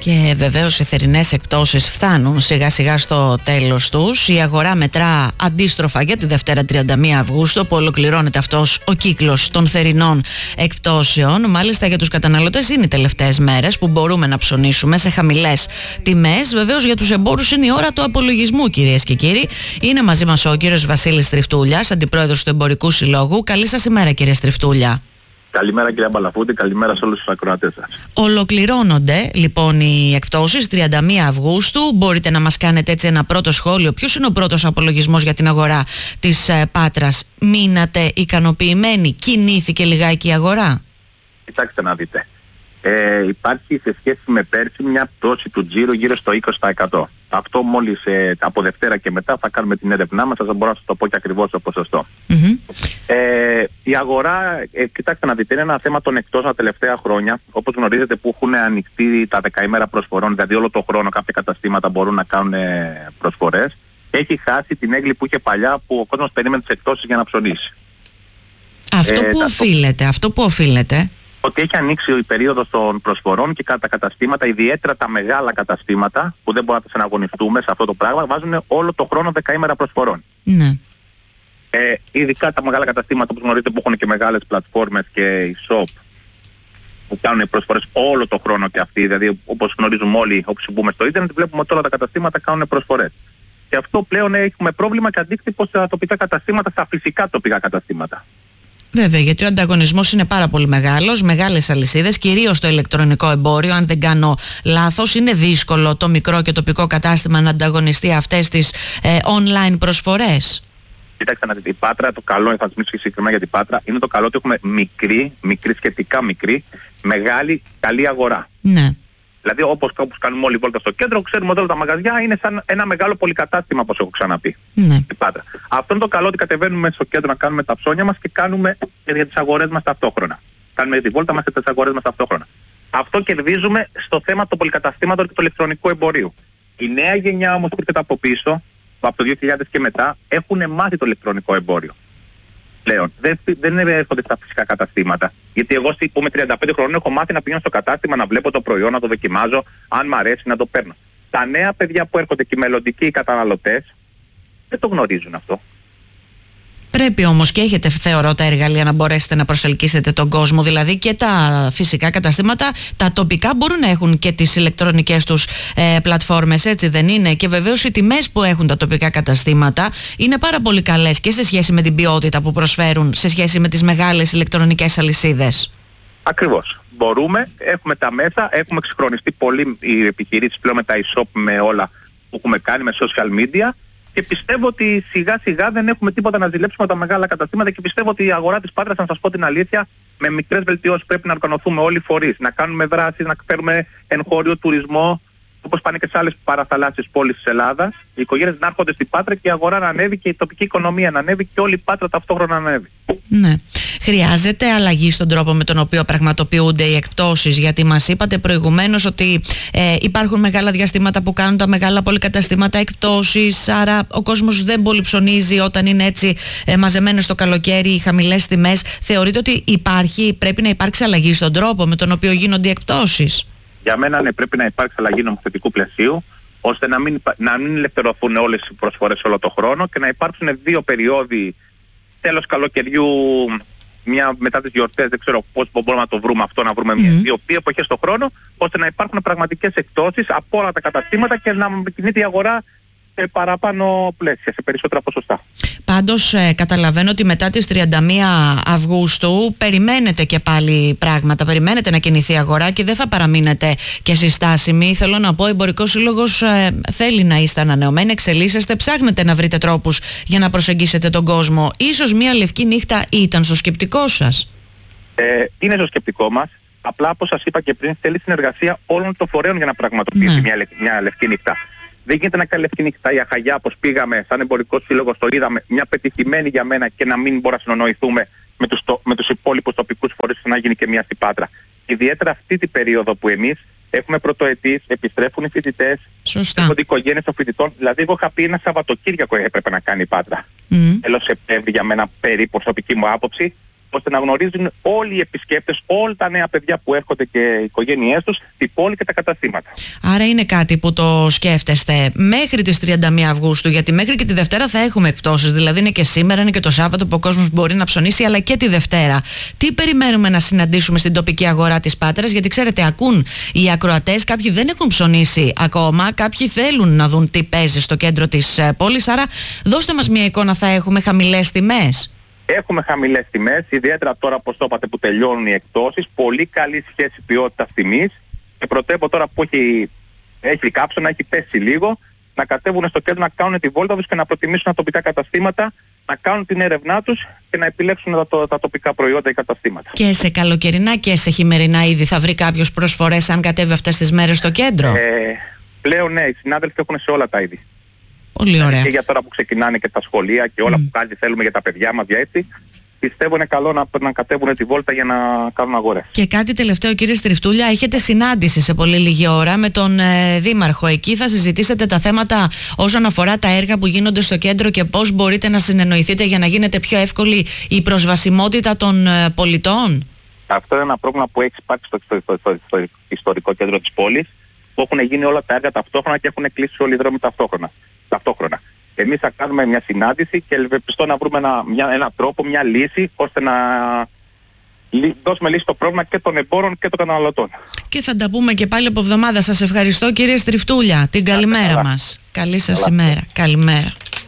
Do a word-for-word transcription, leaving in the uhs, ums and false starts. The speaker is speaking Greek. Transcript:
Και βεβαίως οι θερινές εκπτώσεις φτάνουν σιγά σιγά στο τέλος τους. Η αγορά μετρά αντίστροφα για τη Δευτέρα τριάντα μία Αυγούστου, που ολοκληρώνεται αυτός ο κύκλος των θερινών εκπτώσεων. Μάλιστα για τους καταναλωτές είναι οι τελευταίες μέρες που μπορούμε να ψωνίσουμε σε χαμηλές τιμές. Βεβαίως για τους εμπόρους είναι η ώρα του απολογισμού, κυρίες και κύριοι. Είναι μαζί μας ο κύριος Βασίλης Τριφτούλιας, αντιπρόεδρος του Εμπορικού Συλλόγου. Καλή σας ημέρα, κύριε Τριφτούλια. Καλημέρα, κυρία Μπαλαφούτη, καλημέρα σε όλους τους ακροατές σας. Ολοκληρώνονται λοιπόν οι εκπτώσεις τριάντα μία Αυγούστου. Μπορείτε να μας κάνετε έτσι ένα πρώτο σχόλιο? Ποιος είναι ο πρώτος απολογισμός για την αγορά της ε, Πάτρας? Μείνατε ικανοποιημένοι? Κινήθηκε λιγάκι η αγορά? Κοιτάξτε να δείτε. Ε, υπάρχει σε σχέση με πέρσι μια πτώση του τζίρου γύρω στο είκοσι τοις εκατό. Αυτό μόλις ε, από Δευτέρα και μετά θα κάνουμε την έρευνά μας, θα μπορώ να σας το πω και ακριβώς το ποσοστό. Mm-hmm. Ε, η αγορά, ε, κοιτάξτε να δείτε, είναι ένα θέμα των εκτός τα τελευταία χρόνια. Όπως γνωρίζετε, που έχουν ανοιχτεί τα δεκαήμερα προσφορών, δηλαδή όλο το χρόνο κάποια καταστήματα μπορούν να κάνουν ε, προσφορές. Έχει χάσει την έγκλη που είχε παλιά, που ο κόσμος περίμενε τις εκτόσεις για να ψωνίσει. Αυτό ε, που τα... οφείλεται, αυτό που οφείλεται... Ότι έχει ανοίξει η περίοδος των προσφορών και τα καταστήματα, ιδιαίτερα τα μεγάλα καταστήματα που δεν μπορούμε να τα συναγωνιστούμε σε αυτό το πράγμα, βάζουν όλο το χρόνο δεκαήμερα προσφορών. Ναι. Ε, ειδικά τα μεγάλα καταστήματα που γνωρίζετε, που έχουν και μεγάλες πλατφόρμες και οι shop που κάνουν προσφορές όλο το χρόνο και αυτοί, δηλαδή όπως γνωρίζουμε όλοι, όπως μπούμε στο ίντερνετ, βλέπουμε ότι όλα τα καταστήματα κάνουν προσφορές. Και αυτό πλέον έχουμε πρόβλημα και αντίκτυπο στα τοπικά καταστήματα, στα φυσικά τοπικά καταστήματα. Βέβαια, γιατί ο ανταγωνισμός είναι πάρα πολύ μεγάλος, μεγάλες αλυσίδες, κυρίως το ηλεκτρονικό εμπόριο. Αν δεν κάνω λάθος, είναι δύσκολο το μικρό και τοπικό κατάστημα να ανταγωνιστεί αυτές τις ε, online προσφορές. Κοιτάξτε να δείτε, η Πάτρα, το καλό, θα σας μιλήσω συγκεκριμένα για την Πάτρα, είναι το καλό ότι έχουμε μικρή, μικρή σχετικά μικρή, μεγάλη, καλή αγορά. Ναι. Δηλαδή όπως, όπως κάνουμε όλοι βόλτα στο κέντρο, ξέρουμε ότι όλα τα μαγαζιά είναι σαν ένα μεγάλο πολυκατάστημα, όπως έχω ξαναπεί. Ναι. Η Πάτρα. Αυτό είναι το καλό, ότι κατεβαίνουμε στο κέντρο να κάνουμε τα ψώνια μας και κάνουμε για τις αγορές μας ταυτόχρονα. Κάνουμε τη βόλτα μας και τις αγορές μας ταυτόχρονα. Αυτό κερδίζουμε στο θέμα του πολυκαταστήματος και του ηλεκτρονικού εμπορίου. Η νέα γενιά όμως που έρχεται από πίσω, από το δύο χιλιάδες και μετά, έχουν μάθει το ηλεκτρονικό εμπόριο. Πλέον. Δεν, δεν έρχονται στα φυσικά καταστήματα. Γιατί εγώ που είμαι τριάντα πέντε χρονών έχω μάθει να πηγαίνω στο κατάστημα, να βλέπω το προϊόν, να το δοκιμάζω, αν μ' αρέσει να το παίρνω. Τα νέα παιδιά που έρχονται και οι μελλοντικοί καταναλωτές δεν το γνωρίζουν αυτό. Πρέπει όμως και έχετε, θεωρώ, τα εργαλεία να μπορέσετε να προσελκύσετε τον κόσμο. Δηλαδή και τα φυσικά καταστήματα, τα τοπικά μπορούν να έχουν και τις ηλεκτρονικές τους ε, πλατφόρμες, έτσι δεν είναι? Και βεβαίως οι τιμές που έχουν τα τοπικά καταστήματα είναι πάρα πολύ καλές και σε σχέση με την ποιότητα που προσφέρουν σε σχέση με τις μεγάλες ηλεκτρονικές αλυσίδες. Ακριβώς. Μπορούμε, έχουμε τα μέσα, έχουμε εξυγχρονιστεί πολύ οι επιχειρήσεις πλέον με τα e-shop, με όλα που έχουμε κάνει, με social media. Και πιστεύω ότι σιγά σιγά δεν έχουμε τίποτα να ζηλέψουμε τα μεγάλα καταστήματα και πιστεύω ότι η αγορά της Πάτρας, να σας πω την αλήθεια, με μικρές βελτιώσεις πρέπει να οργανωθούμε όλοι οι φορείς, να κάνουμε δράσεις, να φέρουμε εγχώριο τουρισμό, όπως πάνε και σε άλλες παραθαλάσσιες πόλεις της Ελλάδας, οι οικογένειες να έρχονται στην Πάτρα και η αγορά να ανέβει και η τοπική οικονομία να ανέβει και όλη η Πάτρα ταυτόχρονα να ανέβει. Ναι. Χρειάζεται αλλαγή στον τρόπο με τον οποίο πραγματοποιούνται οι εκπτώσεις, γιατί μας είπατε προηγουμένως ότι ε, υπάρχουν μεγάλα διαστήματα που κάνουν τα μεγάλα πολυκαταστήματα εκπτώσεις, άρα ο κόσμος δεν πολύ ψωνίζει όταν είναι έτσι ε, μαζεμένος το καλοκαίρι, οι χαμηλές τιμές. Θεωρείτε ότι υπάρχει, πρέπει να υπάρξει αλλαγή στον τρόπο με τον οποίο γίνονται οι εκπτώσεις? Για μένα ναι, πρέπει να υπάρξει αλλαγή νομοθετικού πλαισίου, ώστε να μην, να μην ελευθερωθούν όλες οι προσφορές όλο το χρόνο και να υπάρξουν δύο περιόδοι, τέλος καλοκαιριού, μια μετά τις γιορτές, δεν ξέρω πώς μπορούμε να το βρούμε αυτό, να βρούμε mm. μια, δύο, δύο εποχές στο χρόνο, ώστε να υπάρχουν πραγματικές εκπτώσεις από όλα τα καταστήματα και να κινείται η αγορά σε παραπάνω πλαίσια, σε περισσότερα ποσοστά. Πάντως ε, καταλαβαίνω ότι μετά τις τριάντα μία Αυγούστου περιμένετε και πάλι πράγματα, περιμένετε να κινηθεί η αγορά και δεν θα παραμείνετε και συστάσιμοι. Θέλω να πω, ο Εμπορικός Σύλλογος ε, θέλει να είστε ανανεωμένοι, εξελίσσεστε, ψάχνετε να βρείτε τρόπους για να προσεγγίσετε τον κόσμο. Ίσως μια λευκή νύχτα ήταν στο σκεπτικό σας? Ε, είναι στο σκεπτικό μας. Απλά, όπως σας είπα και πριν, θέλει συνεργασία όλων των φορέων για να πραγματοποιήσει ναι. μια, μια λευκή νύχτα. Δεν γίνεται να κάνει λευκή νύχτα η Αχαγιά, όπως πήγαμε σαν Εμπορικός Σύλλογος, το είδαμε, μια πετυχημένη για μένα, και να μην μπορούμε να συνονοηθούμε με τους, το, με τους υπόλοιπους τοπικούς φορείς, να γίνει και μια στην Πάτρα. Ιδιαίτερα αυτή την περίοδο που εμείς έχουμε πρωτοετής, επιστρέφουν οι φοιτητές, έρχονται οι οικογένειες των φοιτητών. Δηλαδή, εγώ είχα πει ένα Σαββατοκύριακο έπρεπε να κάνει η Πάτρα. Mm. Τέλος Σεπτέμβρη, για μένα περίπου, προσωπική μου άποψη, ώστε να γνωρίζουν όλοι οι επισκέπτες, όλα τα νέα παιδιά που έρχονται και οι οικογένειές τους, την πόλη και τα καταστήματα. Άρα είναι κάτι που το σκέφτεστε μέχρι τις τριάντα μία Αυγούστου, γιατί μέχρι και τη Δευτέρα θα έχουμε εκπτώσεις, δηλαδή είναι και σήμερα, είναι και το Σάββατο που ο κόσμος μπορεί να ψωνίσει, αλλά και τη Δευτέρα. Τι περιμένουμε να συναντήσουμε στην τοπική αγορά της Πάτρας, γιατί ξέρετε, ακούν οι ακροατές, κάποιοι δεν έχουν ψωνίσει ακόμα, κάποιοι θέλουν να δουν τι παίζει στο κέντρο της πόλης, άρα δώστε μας μια εικόνα, θα έχουμε χαμηλές τιμές? Έχουμε χαμηλές τιμές, ιδιαίτερα τώρα, όπως το είπατε, που τελειώνουν οι εκπτώσεις, πολύ καλή σχέση ποιότητας τιμής και προτείνω τώρα που έχει, έχει κάψω, να έχει πέσει λίγο, να κατέβουν στο κέντρο, να κάνουν τη βόλτα τους και να προτιμήσουν τα τοπικά καταστήματα, να κάνουν την έρευνά τους και να επιλέξουν τα, τα, τα τοπικά προϊόντα ή καταστήματα. Και σε καλοκαιρινά και σε χειμερινά είδη θα βρει κάποιος προσφορές αν κατέβει αυτές τις μέρες στο κέντρο? Ε, πλέον ναι, οι συνάδελφοι έχουν σε όλα τα είδη. Πολύ ωραία. Και για τώρα που ξεκινάνε και τα σχολεία και όλα mm. που κάτι θέλουμε για τα παιδιά μας, για έτσι, πιστεύω είναι καλό να, να κατέβουν τη βόλτα για να κάνουν αγορές. Και κάτι τελευταίο, κύριε Στριφτούλια, έχετε συνάντηση σε πολύ λίγη ώρα με τον ε, Δήμαρχο. Εκεί θα συζητήσετε τα θέματα όσον αφορά τα έργα που γίνονται στο κέντρο και πώς μπορείτε να συνεννοηθείτε για να γίνεται πιο εύκολη η προσβασιμότητα των ε, πολιτών. Αυτό είναι ένα πρόβλημα που έχει υπάρξει στο, στο, στο, στο, στο ιστορικό κέντρο της πόλης, που έχουν γίνει όλα τα έργα ταυτόχρονα και έχουν κλείσει όλοι οι δρόμοι ταυτόχρονα. ταυτόχρονα. Εμείς θα κάνουμε μια συνάντηση και ευελπιστώ να βρούμε ένα, μια, ένα τρόπο, μια λύση, ώστε να δώσουμε λύση στο πρόβλημα και των εμπόρων και των καταναλωτών. Και θα τα πούμε και πάλι από εβδομάδα. Σας ευχαριστώ, κύριε Στριφτούλια. Την καλημέρα μας. Καλή σας ημέρα. Καλημέρα.